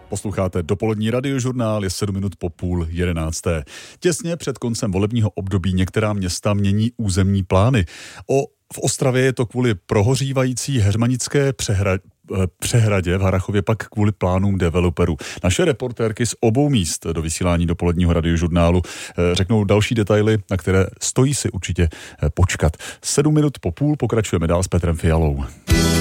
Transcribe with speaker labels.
Speaker 1: Posloucháte dopolední radiožurnál, je 7 minut po 10:30. Těsně před koncem volebního období některá města mění územní plány. V Ostravě je to kvůli prohořívající heřmanické přehradě, v Harrachově pak kvůli plánům developerů. Naše reportérky z obou míst do vysílání dopoledního radiožurnálu řeknou další detaily, na které stojí si určitě počkat. 7 minut po 10:30 pokračujeme dál s Petrem Fialou.